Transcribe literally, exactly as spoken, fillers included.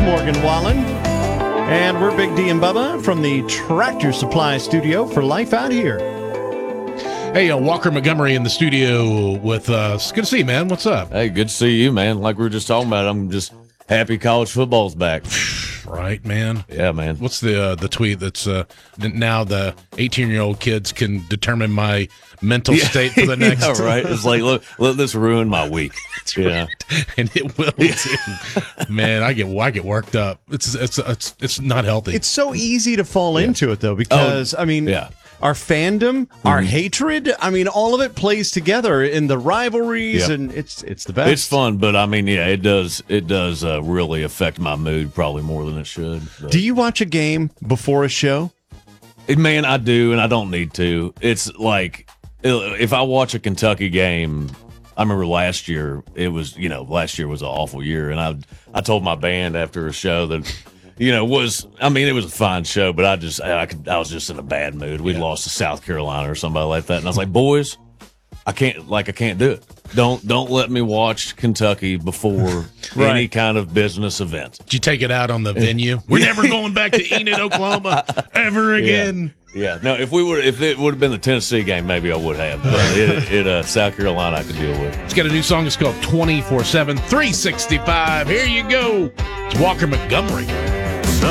Morgan Wallen. And we're Big D and Bubba from the Tractor Supply Studio for Life Out Here. Hey, uh, Walker Montgomery in the studio with us. Good to see you, man. What's up? Hey, good to see you, man. Like we were just talking about, I'm just happy college football's back. Right, man. Yeah, man. What's the uh, the tweet that's uh, now the eighteen-year-old kids can determine my mental Yeah. state for the next? Yeah, right. It's like, look, let this ruin my week. That's Yeah. right. And it will too. Man, I get I get worked up. It's it's it's it's not healthy. It's so easy to fall into it, though, because, I mean, yeah. our fandom, our hatred, I mean, all of it plays together in the rivalries, Yeah. and it's it's the best. It's fun, but I mean, yeah, it does it does uh, really affect my mood probably more than it should. But. Do you watch a game before a show? Man, I do, and I don't need to. It's like if I watch a Kentucky game, I remember last year. It was you know last year was an awful year, and I I told my band after a show that you know was I mean it was a fine show, but I just I could, I was just in a bad mood. We Yeah. lost to South Carolina or somebody like that, and I was like, boys, I can't like I can't do it. Don't don't let me watch Kentucky before Right. any kind of business event. Did you take it out on the venue? We're never going back to Enid, Oklahoma ever again. Yeah, no. If we would, if it would have been the Tennessee game, maybe I would have. But it, it uh, South Carolina, I could deal with. It's got a new song. It's called twenty-four seven, three sixty-five. Here you go. It's Walker Montgomery.